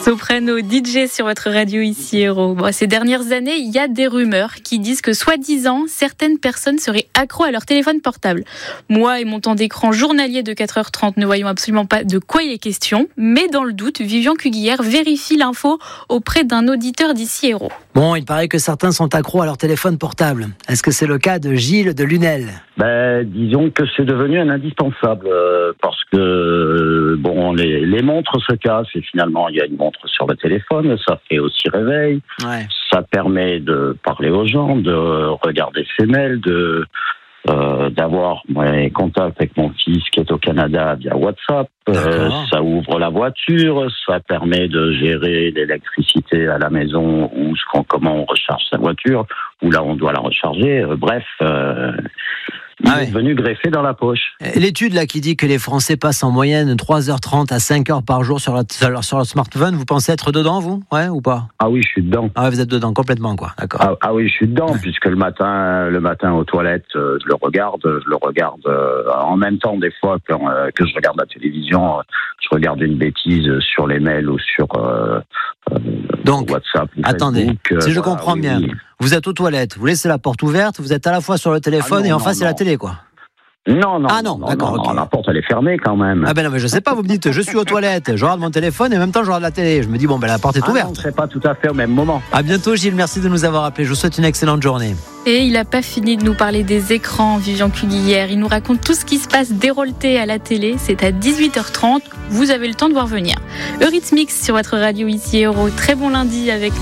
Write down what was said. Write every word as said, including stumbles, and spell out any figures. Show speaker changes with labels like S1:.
S1: Soprano, D J sur votre radio ici Héros. Bon, ces dernières années, il y a des rumeurs qui disent que soi-disant, certaines personnes seraient accros à leur téléphone portable. Moi et mon temps d'écran journalier de quatre heures trente ne voyons absolument pas de quoi il est question. Mais dans le doute, Vivian Cuguière vérifie l'info auprès d'un auditeur d'ici Héros.
S2: Bon, il paraît que certains sont accros à leur téléphone portable. Est-ce que c'est le cas de Gilles de Lunel ?
S3: Ben, disons que c'est devenu un indispensable euh, parce que euh, bon, les, les montres se cassent et finalement il y a une montre sur le téléphone, ça fait aussi réveil,
S2: Ouais.
S3: ça permet de parler aux gens, de regarder ses mails, de euh, d'avoir ouais, contact avec mon fils qui est au Canada via WhatsApp. Euh, ça ouvre la voiture, ça permet de gérer l'électricité à la maison ou ce qu'on, comment on recharge sa voiture, ou là on doit la recharger. Euh, bref. Euh, Il
S2: Ah
S3: est
S2: ouais.
S3: venu greffer dans la poche.
S2: L'étude là qui dit que les Français passent en moyenne trois heures trente à cinq heures par jour sur leur, sur leur, sur leur smartphone, vous pensez être dedans, vous ? Ouais, ou pas ?
S3: Ah oui, je suis dedans.
S2: Ah ouais, vous êtes dedans complètement, quoi. D'accord.
S3: Ah, ah oui, je suis dedans,
S2: Ouais.
S3: puisque le matin, le matin aux toilettes, euh, je le regarde, je le regarde euh, en même temps des fois quand, euh, que je regarde la télévision, euh, je regarde une bêtise sur les mails ou sur euh, euh,
S2: Donc,
S3: WhatsApp. Ou
S2: attendez,
S3: Facebook, euh,
S2: si je
S3: voilà,
S2: comprends
S3: oui,
S2: bien,
S3: oui.
S2: vous êtes aux toilettes, vous laissez la porte ouverte, vous êtes à la fois sur le téléphone
S3: Ah non,
S2: et en
S3: non,
S2: face c'est la
S3: non.
S2: télé, quoi.
S3: Non, non,
S2: Ah non,
S3: non,
S2: d'accord,
S3: non,
S2: ok.
S3: la porte elle est fermée quand même.
S2: Ah ben non, mais je sais pas, vous me dites, je suis aux toilettes, je regarde mon téléphone et en même temps je regarde la télé. Je me dis, bon ben la porte est
S3: Ah
S2: ouverte.
S3: non, c'est pas tout à fait au même moment.
S2: À bientôt Gilles, merci de nous avoir appelés, je vous souhaite une excellente journée.
S1: Et il n'a pas fini de nous parler des écrans, Vivian Cuguière. Il nous raconte tout ce qui se passe dérouleté à la télé. C'est à dix-huit heures trente. Vous avez le temps de voir venir. Eurythmics sur votre radio ici Héros. Très bon lundi avec